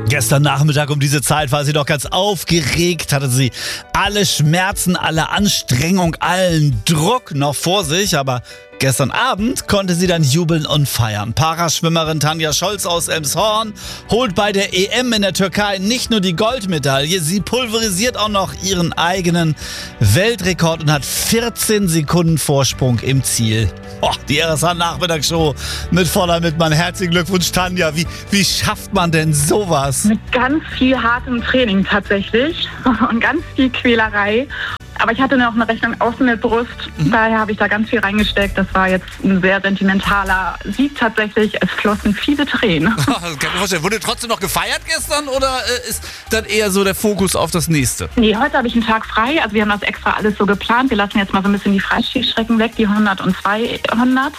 Gestern Nachmittag um diese Zeit war sie doch ganz aufgeregt, hatte sie alle Schmerzen, alle Anstrengung, allen Druck noch vor sich, aber gestern Abend konnte sie dann jubeln und feiern. Paraschwimmerin Tanja Scholz aus Elmshorn holt bei der EM in der Türkei nicht nur die Goldmedaille, sie pulverisiert auch noch ihren eigenen Weltrekord und hat 14 Sekunden Vorsprung im Ziel. Oh, die RSA-Nachmittagsshow mit voller Mitmann. Herzlichen Glückwunsch, Tanja. Wie schafft man denn sowas? Mit ganz viel hartem Training tatsächlich und ganz viel Quälerei. Aber ich hatte noch eine Rechnung außen mit Brust, daher habe ich da ganz viel reingesteckt. Das war jetzt ein sehr sentimentaler Sieg tatsächlich. Es flossen viele Tränen. Wurde trotzdem noch gefeiert gestern oder ist dann eher so der Fokus auf das Nächste? Nee, heute habe ich einen Tag frei. Also wir haben das extra alles so geplant. Wir lassen jetzt mal so ein bisschen die Freistilstrecken weg, die 100 und 200,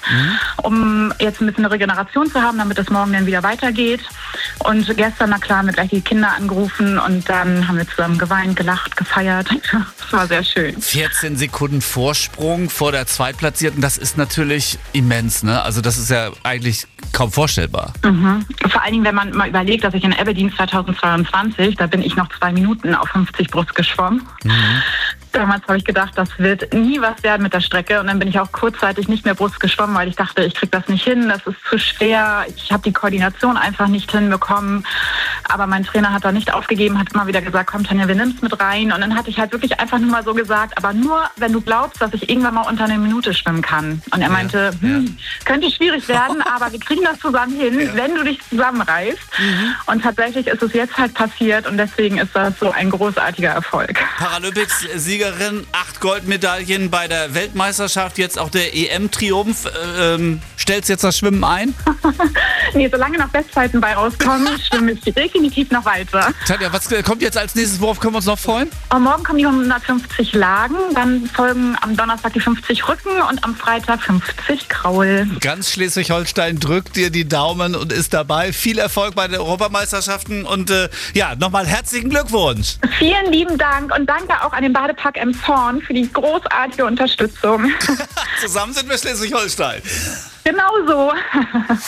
um jetzt ein bisschen eine Regeneration zu haben, damit es morgen dann wieder weitergeht. Und gestern, na klar, haben wir gleich die Kinder angerufen und dann haben wir zusammen geweint, gelacht, gefeiert. Das war sehr schön. 14 Sekunden Vorsprung vor der Zweitplatzierten, das ist natürlich immens, ne? Also das ist ja eigentlich kaum vorstellbar. Vor allen Dingen, wenn man mal überlegt, dass ich in Aberdeen 2022, da bin ich noch 2 Minuten auf 50 Brust geschwommen. Damals habe ich gedacht, das wird nie was werden mit der Strecke und dann bin ich auch kurzzeitig nicht mehr Brust geschwommen, weil ich dachte, ich kriege das nicht hin, das ist zu schwer, ich habe die Koordination einfach nicht hinbekommen. Aber mein Trainer hat da nicht aufgegeben, hat immer wieder gesagt, komm Tanja, wir nehmen es mit rein. Und dann hatte ich halt wirklich einfach nur mal so gesagt, aber nur, wenn du glaubst, dass ich irgendwann mal unter 1 Minute schwimmen kann. Und er meinte, könnte schwierig werden, aber wir kriegen das zusammen hin, wenn du dich zusammenreißt. Und tatsächlich ist es jetzt halt passiert und deswegen ist das so ein großartiger Erfolg. Paralympics-Siegerin, 8 Goldmedaillen bei der Weltmeisterschaft, jetzt auch der EM-Triumph. Stellst jetzt das Schwimmen ein? Nee, solange noch Bestzeiten bei rauskommen, schwimme ich definitiv noch weiter. Tanja, was kommt jetzt als nächstes? Worauf können wir uns noch freuen? Und morgen kommen die 150 Lagen, dann folgen am Donnerstag die 50 Rücken und am Freitag 50 Kraul. Ganz Schleswig-Holstein drückt dir die Daumen und ist dabei. Viel Erfolg bei den Europameisterschaften und nochmal herzlichen Glückwunsch. Vielen lieben Dank und danke auch an den Badepark Elmshorn für die großartige Unterstützung. Zusammen sind wir Schleswig-Holstein. Genau so.